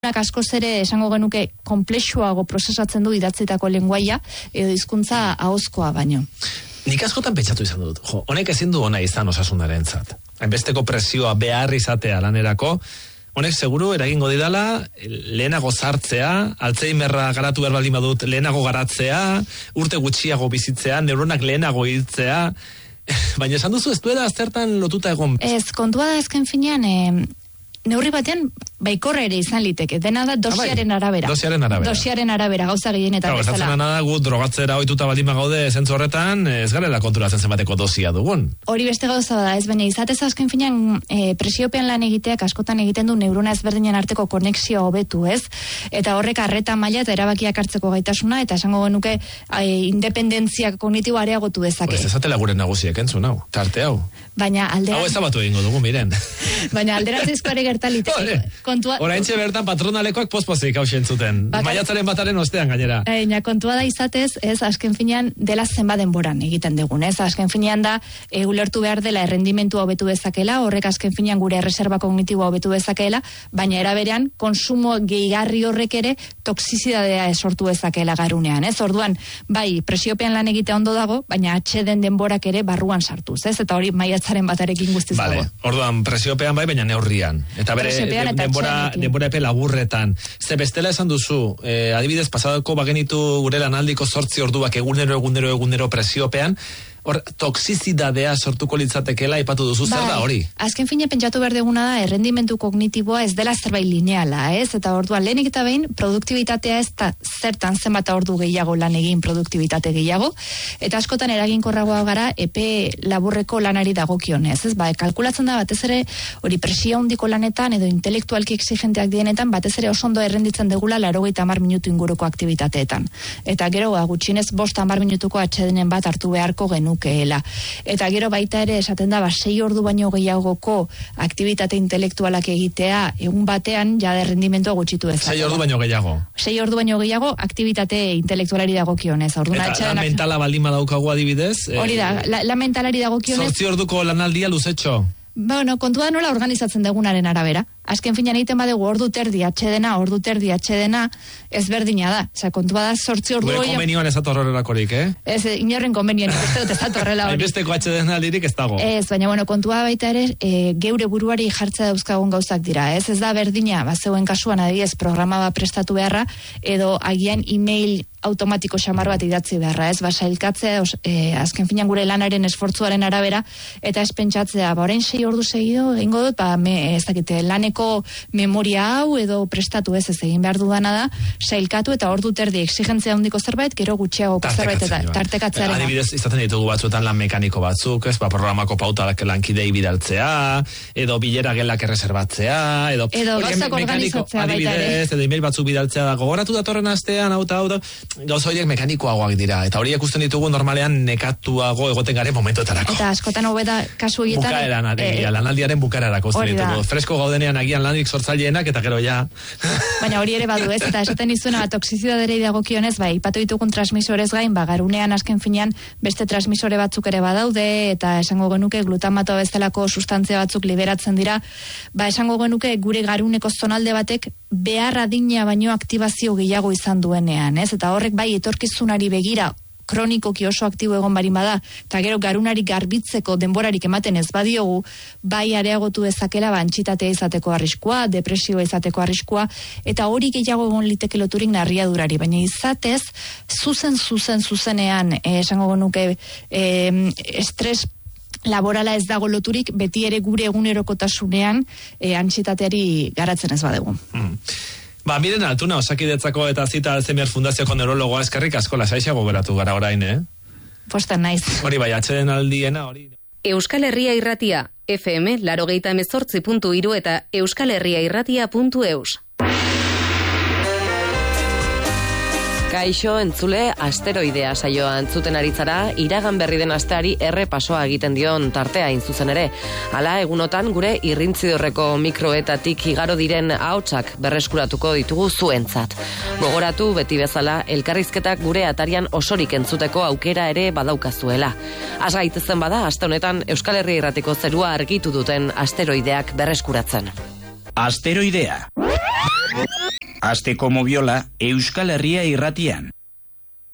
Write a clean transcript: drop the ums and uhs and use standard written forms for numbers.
Askoz ere esango genuke konplexuago prozesatzen du idatzitako lenguaia edo hizkuntza ahozkoa baino. Nik askotan pentsatu izan dut. Honek ezin du ona izan osasunarentzat. Hainbesteko presioa behar izatea lanerako, honek seguru eragingo didala lehenago zartzea, Alzheimerra garatu behar baldin badut lehenago garatzea, urte gutxiago bizitzea, neuronak lehenago hiltzea, baina esan duzu ez duela zertan lotuta egon. Ez, kontua da azken finean, neurri batean baikorra ere izan liteke, dena da dosiaren arabera. Dosiaren arabera, gauza gehienetan bezala. Gertatzen da gu drogatzera ohituta baldin bagaude zentzu horretan, ez garela konturatzen zenbateko dosia dugun. Hori beste gauza da, ez baina izatez azken finean presiopean lan egiteak askotan egiten du neurona ezberdinen arteko konexioa hobetu, ez? Eta horrek arreta maila eta erabakiak hartzeko gaitasuna eta esango genuke independentzia kognitiboa areagotu dezake. Ez ezatela gure nagusiek entzun hau, tarte hau. Baina hau ezabatu egingo dugu, miren. Baina alderantzizko ere gertaliteke. Oraintxe bertan patronalekoak pospozik hau entzuten. Maiatzaren bataren ostean gainera. Kontua da izatez, ez azken finean dela zenba denboran egiten dugun, ez? Azken finean da ulertu behar dela errendimentua hobetu dezakela, horrek azken finean gure erreserba kognitiboa hobetu dezakela, baina era berean konsumo gehigarri horrek ere toxizidadea sortu dezakela garunean, ez? Orduan, bai, presiopean lan egitea ondo dago, baina atxeden denborak ere barruan sartuz, ez? Eta hori maiatzaren batarekin guztiz dago. Orduan, presiopean bai, baina neurrian. Eta bere denbora epe laburretan. Ze bestela esan duzu, adibidez, pasadako bagenitu gure lanaldiko 8 orduak egunero presiopean, hor, toxizidadea sortuko litzatekeela aipatu duzu, zer da hori? Azken fine pentsatu behar deguna da, errendimentu kognitiboa ez dela zerbait lineala, ez? Eta orduan, lehenik eta behin, produktibitatea ez da zertan zenbat ordu gehiago lan egin produktibitate gehiago, eta askotan eraginkorragoa gara epe laburreko lanari dagokionez, ez? Kalkulatzen da batez ere, hori presio handiko lanetan edo intelektualki exigenteak dienetan, batez ere oso ondo errenditzen degula 80 minutu inguruko aktibitateetan. Eta gero, gutxienez 5-10 minutuko atsedenen bat hartu beharko genukeela. Eta gero baita ere esaten da 6 ordu baino gehiagoko aktibitate intelektualak egitea egun batean ja errendimendua gutxitu dezake. 6 ordu baino gehiago. 6 ordu baino gehiago aktibitate intelektualari dagokionez. Eta la mentala baldin badaukagu adibidez. Hori da, la mentalari dagokionez. 8 orduko lanaldia luzetxo. Bueno, kontua nola organizatzen dugunaren arabera. Azken finean egiten badegu ordu terdi atxedena, ezberdina da. Osea, kontua da 8 ordu. Gure konbenioan ez atorrelakorik, Ez, inorren konbenioan ez atorrela hori. Hainbesteko atxedena lirik ez dago. Ez, baina bueno, kontua baita ere, geure buruari jartza dauzkagun gauzak dira. Ez da berdina, zeuen kasuan adibidez programa bat prestatu beharra, edo agian email automatiko xamar bat idatzi beharra, ez? Sailkatzea, azken finean gure lanaren esfortzuaren arabera, eta ez pentsatzea, orain 6 ordu segido, egingo dut, ez dakite, laneko memoria hau edo prestatu ez egin behar dudana da, sailkatu eta ordu terdi exigentzia handiko zerbait, gero gutxiagoko zerbait eta tartekatzearen. Adibidez, izaten ditugu batzuetan lan mekaniko batzuk, ez? Programako pautak lankidei bidaltzea, edo bilera gelak erreserbatzea, edo gauzak organizatzea baita ere. Edo email batzuk bidaltzea da, gogoratu datorren astean, hau, gauza horiek mekanikoagoak dira, eta horiek ikusten ditugu normalean nekatuago egoten garen momentoetarako. Eta askotan hobeda kasu horietan bukaeran, lanaldiaren bukaerarako usten ditugu. Fresko gaudenean agian landik sortzaileenak eta gero ja. Baina hori ere badu, ez? Eta esaten dizuena toxizidadera dagokionez, ipatu ditugun transmisorez gain, garunean azken finean beste transmisore batzuk ere badaude, eta esango genuke glutamato bezalako sustantzia batzuk liberatzen dira, esango genuke gure garuneko zonalde batek behar adina baino aktibazio gehiago izan duenean, ez? Eta horrek bai etorkizunari begira kronikoki oso aktibo egon barin bada, eta gero garunari garbitzeko denborarik ematen ez badiogu, bai areagotu dezakela antxitatea izateko arriskua, depresioa izateko arriskua, eta hori gehiago egon liteke loturik narriadurari, baina izatez, zuzenean, esango genuke, estres laborala ez dago loturik, beti ere gure egunerokotasunean antxitateari garatzen ez badegu. Miren Altuna, Osakidetzako eta Zita Alzheimer Fundazioko neurologoa eskerrik asko lasaiago geratu gara orain, Postan naiz. Hori bai, atxeden aldiena, hori. Euskal Herria Irratia, FM 88.3 eta euskalherriairratia.eus. Kaixo entzule, asteroidea saioa entzuten aritzara, iragan berri den asteari errepasoa egiten dion tartea zuzen ere. Hala, egunotan gure irrintzidorreko mikroetatik igaro diren ahotsak berreskuratuko ditugu zuentzat. Gogoratu beti bezala, elkarrizketak gure atarian osorik entzuteko aukera ere badaukazuela. Az gaitezen bada, aste honetan Euskal Herria Irratiko zerua argitu duten asteroideak berreskuratzen. Asteroidea. Asteko Mobiola Euskal Herria irratian.